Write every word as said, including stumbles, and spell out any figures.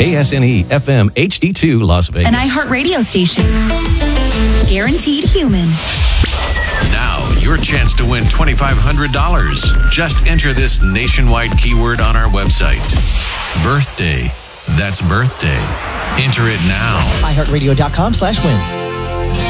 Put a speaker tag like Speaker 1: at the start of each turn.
Speaker 1: K S N E F M H D two Las Vegas.
Speaker 2: An iHeartRadio station. Guaranteed human.
Speaker 3: Now, your chance to win twenty-five hundred dollars. Just enter this nationwide keyword on our website. Birthday. That's birthday. Enter it now.
Speaker 4: iHeartRadio.com slash win.